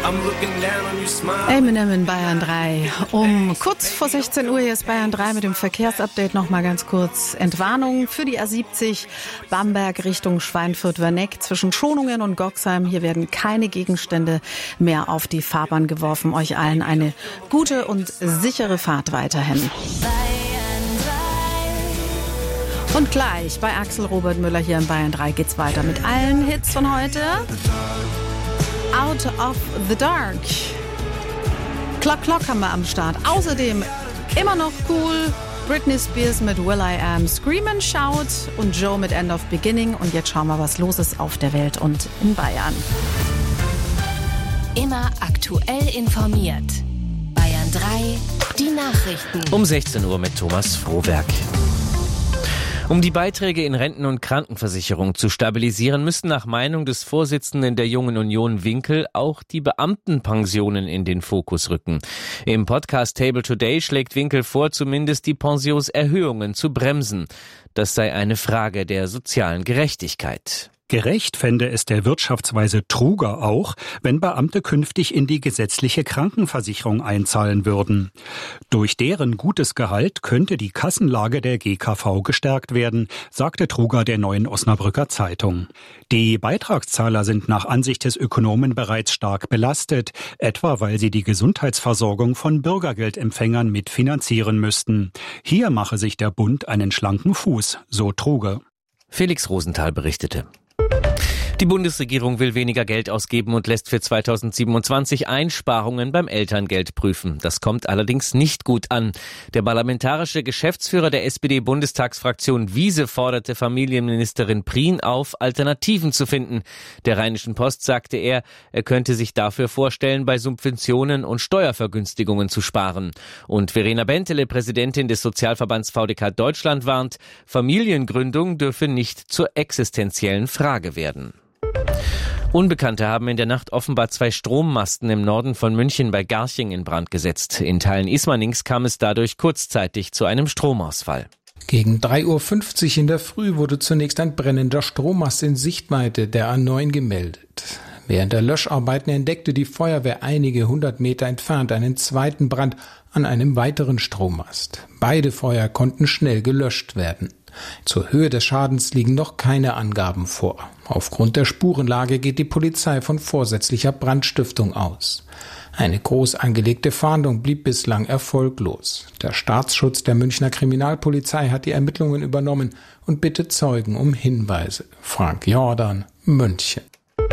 Eminem in Bayern 3. Um kurz vor 16 Uhr hier ist Bayern 3 mit dem Verkehrsupdate. Noch mal ganz kurz Entwarnung für die A70 Bamberg Richtung Schweinfurt-Werneck zwischen Schonungen und Goxheim. Hier werden keine Gegenstände mehr auf die Fahrbahn geworfen. Euch allen eine gute und sichere Fahrt weiterhin. Und gleich bei Axel Robert Müller hier in Bayern 3 geht's weiter mit allen Hits von heute. Out of the Dark. Clock haben wir am Start. Außerdem immer noch cool Britney Spears mit Will I Am, Scream and Shout und Joe mit End of Beginning. Und jetzt schauen wir, was los ist auf der Welt und in Bayern. Immer aktuell informiert. Bayern 3, die Nachrichten. Um 16 Uhr mit Thomas Frohwerk. Um die Beiträge in Renten- und Krankenversicherung zu stabilisieren, müssen nach Meinung des Vorsitzenden der Jungen Union Winkel auch die Beamtenpensionen in den Fokus rücken. Im Podcast Table Today schlägt Winkel vor, zumindest die Pensionserhöhungen zu bremsen. Das sei eine Frage der sozialen Gerechtigkeit. Gerecht fände es der Wirtschaftsweise Truger auch, wenn Beamte künftig in die gesetzliche Krankenversicherung einzahlen würden. Durch deren gutes Gehalt könnte die Kassenlage der GKV gestärkt werden, sagte Truger der Neuen Osnabrücker Zeitung. Die Beitragszahler sind nach Ansicht des Ökonomen bereits stark belastet, etwa weil sie die Gesundheitsversorgung von Bürgergeldempfängern mitfinanzieren müssten. Hier mache sich der Bund einen schlanken Fuß, so Truger. Felix Rosenthal berichtete. Die Bundesregierung will weniger Geld ausgeben und lässt für 2027 Einsparungen beim Elterngeld prüfen. Das kommt allerdings nicht gut an. Der parlamentarische Geschäftsführer der SPD-Bundestagsfraktion Wiese forderte Familienministerin Prien auf, Alternativen zu finden. Der Rheinischen Post sagte er könnte sich dafür vorstellen, bei Subventionen und Steuervergünstigungen zu sparen. Und Verena Bentele, Präsidentin des Sozialverbands VDK Deutschland, warnt, Familiengründung dürfe nicht zur existenziellen Frage werden. Unbekannte haben in der Nacht offenbar 2 Strommasten im Norden von München bei Garching in Brand gesetzt. In Teilen Ismanings kam es dadurch kurzzeitig zu einem Stromausfall. Gegen 3:50 Uhr in der Früh wurde zunächst ein brennender Strommast in Sichtweite der A9 gemeldet. Während der Löscharbeiten entdeckte die Feuerwehr einige 100 Meter entfernt einen zweiten Brand an einem weiteren Strommast. Beide Feuer konnten schnell gelöscht werden. Zur Höhe des Schadens liegen noch keine Angaben vor. Aufgrund der Spurenlage geht die Polizei von vorsätzlicher Brandstiftung aus. Eine groß angelegte Fahndung blieb bislang erfolglos. Der Staatsschutz der Münchner Kriminalpolizei hat die Ermittlungen übernommen und bittet Zeugen um Hinweise. Frank Jordan, München.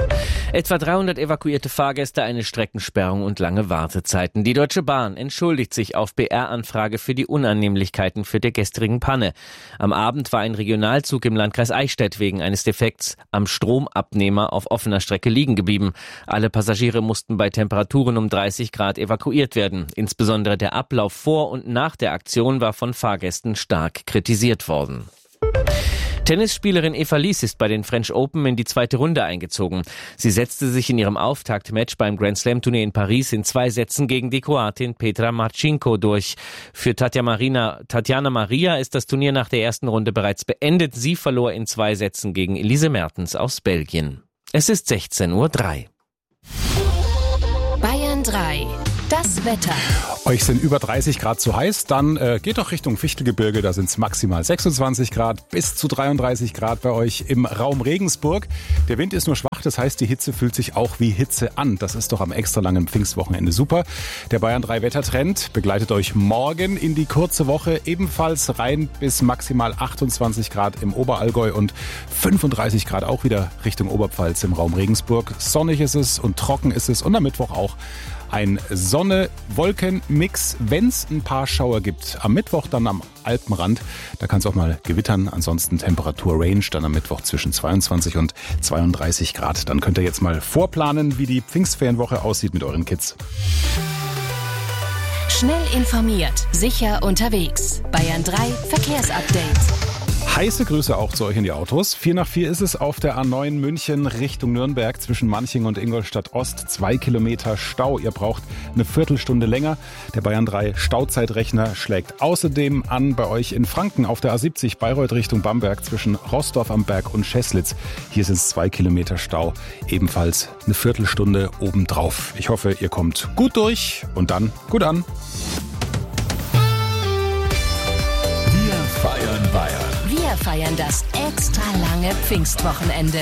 Etwa 300 evakuierte Fahrgäste, eine Streckensperrung und lange Wartezeiten. Die Deutsche Bahn entschuldigt sich auf BR-Anfrage für die Unannehmlichkeiten für der gestrigen Panne. Am Abend war ein Regionalzug im Landkreis Eichstätt wegen eines Defekts am Stromabnehmer auf offener Strecke liegen geblieben. Alle Passagiere mussten bei Temperaturen um 30 Grad evakuiert werden. Insbesondere der Ablauf vor und nach der Aktion war von Fahrgästen stark kritisiert worden. Tennisspielerin Eva Lies ist bei den French Open in die zweite Runde eingezogen. Sie setzte sich in ihrem Auftaktmatch beim Grand Slam Turnier in Paris in 2 Sätzen gegen die Kroatin Petra Marcinko durch. Für Tatjana Maria ist das Turnier nach der ersten Runde bereits beendet. Sie verlor in 2 Sätzen gegen Elise Mertens aus Belgien. Es ist 16:03 Uhr. Bayern 3. Das Wetter. Euch sind über 30 Grad zu heiß, dann geht doch Richtung Fichtelgebirge, da sind es maximal 26 Grad, bis zu 33 Grad bei euch im Raum Regensburg. Der Wind ist nur schwach, das heißt, die Hitze fühlt sich auch wie Hitze an. Das ist doch am extra langen Pfingstwochenende super. Der Bayern 3 Wettertrend begleitet euch morgen in die kurze Woche, ebenfalls rein bis maximal 28 Grad im Oberallgäu und 35 Grad auch wieder Richtung Oberpfalz im Raum Regensburg. Sonnig ist es und trocken ist es und am Mittwoch auch ein Sonne-Wolken-Mix, wenn es ein paar Schauer gibt. Am Mittwoch dann am Alpenrand, da kann es auch mal gewittern. Ansonsten Temperatur-Range dann am Mittwoch zwischen 22 und 32 Grad. Dann könnt ihr jetzt mal vorplanen, wie die Pfingstferienwoche aussieht mit euren Kids. Schnell informiert, sicher unterwegs. Bayern 3 Verkehrsupdate. Heiße Grüße auch zu euch in die Autos. 4 nach 4 ist es auf der A9 München Richtung Nürnberg zwischen Manching und Ingolstadt Ost. 2 Kilometer Stau. Ihr braucht eine Viertelstunde länger. Der Bayern 3 Stauzeitrechner schlägt außerdem an bei euch in Franken auf der A70 Bayreuth Richtung Bamberg zwischen Roßdorf am Berg und Scheßlitz. Hier sind es 2 Kilometer Stau. Ebenfalls eine Viertelstunde obendrauf. Ich hoffe, ihr kommt gut durch und dann gut an. Wir feiern Bayern. Wir feiern das extra lange Pfingstwochenende.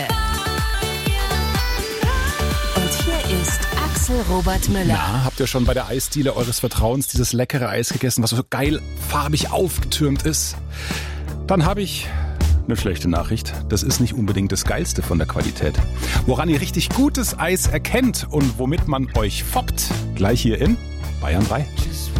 Und hier ist Axel Robert Müller. Na, habt ihr schon bei der Eisdiele eures Vertrauens dieses leckere Eis gegessen, was so geil farbig aufgetürmt ist? Dann habe ich eine schlechte Nachricht. Das ist nicht unbedingt das Geilste von der Qualität. Woran ihr richtig gutes Eis erkennt und womit man euch foppt, gleich hier in Bayern 3.